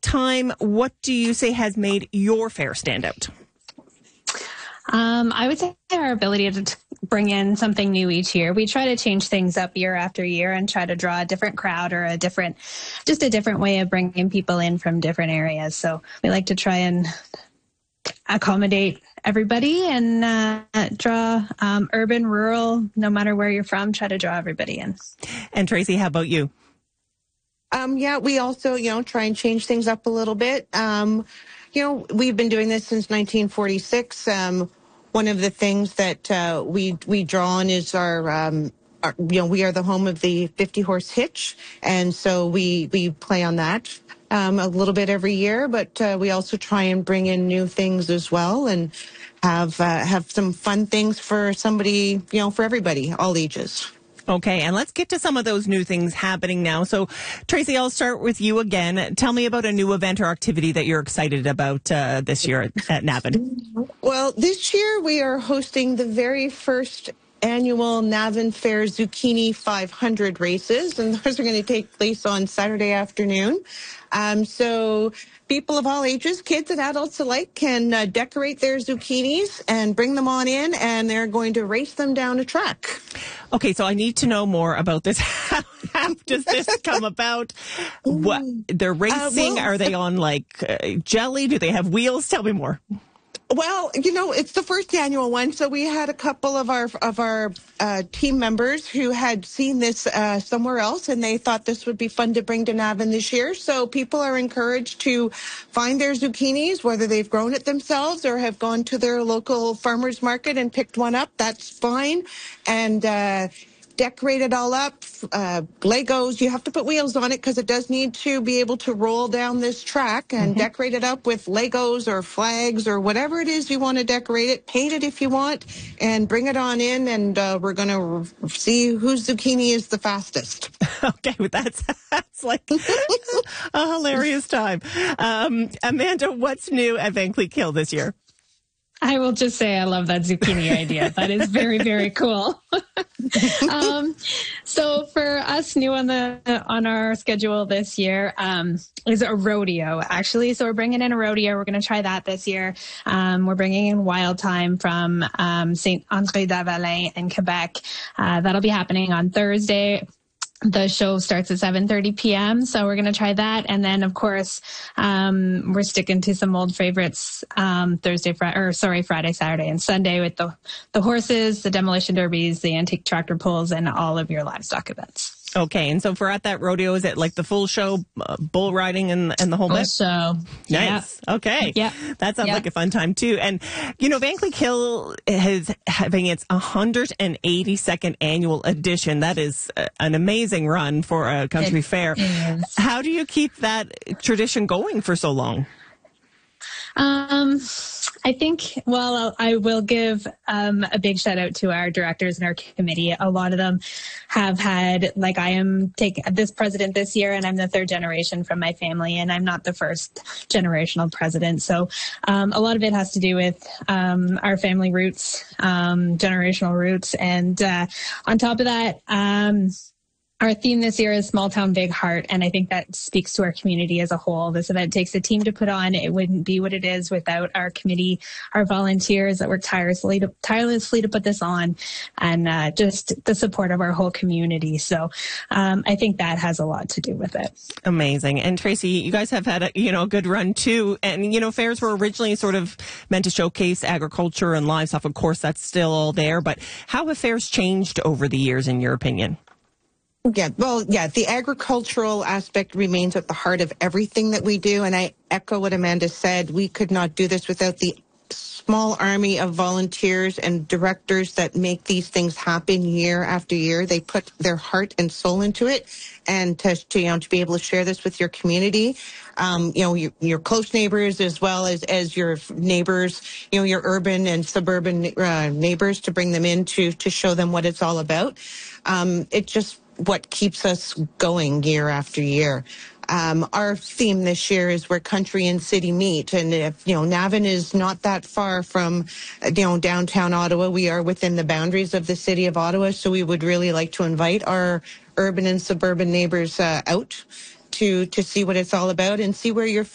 time, what do you say has made your fair stand out? I would say our ability to bring in something new each year. We try to change things up year after year and try to draw a different crowd or a different way of bringing people in from different areas. So we like to try and accommodate everybody and draw urban, rural, no matter where you're from, try to draw everybody in. And Tracy, how about you? We also, try and change things up a little bit. We've been doing this since 1946. One of the things that we draw on is we are the home of the 50-horse hitch, and so we play on that a little bit every year. But we also try and bring in new things as well, and have some fun things for somebody, for everybody, all ages. Okay, and let's get to some of those new things happening now. So, Tracy, I'll start with you again. Tell me about a new event or activity that you're excited about this year at Navan. Well, this year we are hosting the very first annual Navan Fair Zucchini 500 races, and those are going to take place on Saturday afternoon. So people of all ages, kids and adults alike, can decorate their zucchinis and bring them on in, and they're going to race them down a track. Okay, so I need to know more about this. How does this come about? What they're racing? Are they on jelly? Do they have wheels? Tell me more. Well, it's the first annual one, so we had a couple of our team members who had seen this somewhere else, and they thought this would be fun to bring to Navan this year. So people are encouraged to find their zucchinis, whether they've grown it themselves or have gone to their local farmers market and picked one up. That's fine, and decorate it all up. Legos, you have to put wheels on it because it does need to be able to roll down this track, and decorate it up with Legos or flags or whatever it is you want to decorate it. Paint it if you want, and bring it on in, and we're going to see whose zucchini is the fastest. Okay, that's like a hilarious time. Amanda, what's new at Van Cleek Hill this year? I will just say I love that zucchini idea. That is very, very cool. So for us, new on our schedule this year is a rodeo, actually. So we're bringing in a rodeo. We're going to try that this year. We're bringing in Wild Time from Saint-André-d'Avelin in Quebec. That'll be happening on Thursday. The show starts at 7:30 p.m., so we're going to try that. And then, of course, we're sticking to some old favorites Friday, Saturday, and Sunday with the horses, the demolition derbies, the antique tractor pulls, and all of your livestock events. Okay, and so for at that rodeo, is it like the full show, bull riding and the whole bit? So nice. Yep. Okay. Yeah. That sounds like a fun time too. And, Van Cleek Hill is having its 182nd annual edition. That is an amazing run for a country fair. How do you keep that tradition going for so long? I think, I will give a big shout out to our directors and our committee. A lot of them have had, I am taking this president this year, and I'm the third generation from my family, and I'm not the first generational president. So a lot of it has to do with our family roots, generational roots. And on top of that, our theme this year is Small Town, Big Heart, and I think that speaks to our community as a whole. This event takes a team to put on. It wouldn't be what it is without our committee, our volunteers that work tirelessly to put this on, and just the support of our whole community. So I think that has a lot to do with it. Amazing. And Tracy, you guys have had a good run too. And fairs were originally sort of meant to showcase agriculture and livestock. Of course, that's still all there. But how have fairs changed over the years, in your opinion? The agricultural aspect remains at the heart of everything that we do. And I echo what Amanda said. We could not do this without the small army of volunteers and directors that make these things happen year after year. They put their heart and soul into it. And to be able to share this with your community, your close neighbors, as well as your neighbors, your urban and suburban neighbors, to bring them in to show them what it's all about. It just what keeps us going year after year. Our theme this year is where country and city meet. And if, Navan is not that far from, downtown Ottawa. We are within the boundaries of the city of Ottawa. So we would really like to invite our urban and suburban neighbors out to see what it's all about and see where your